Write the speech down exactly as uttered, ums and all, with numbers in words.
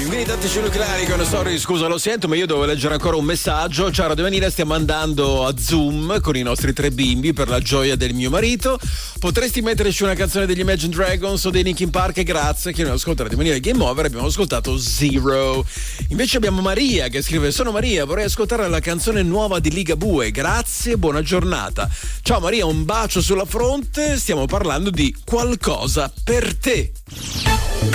Mini tattici nucleari con story, scusa lo sento ma io devo leggere ancora un messaggio. Ciao Radio Vanilla, stiamo andando a Zoom con i nostri tre bimbi per la gioia del mio marito. Potresti metterci una canzone degli Imagine Dragons o dei Linkin Park? Grazie. Chi non ascolta Radio Vanilla Game Over, abbiamo ascoltato Zero. Invece abbiamo Maria che scrive: sono Maria, vorrei ascoltare la canzone nuova di Ligabue. Grazie, buona giornata. Ciao Maria, un bacio sulla fronte. Stiamo parlando di Qualcosa per te.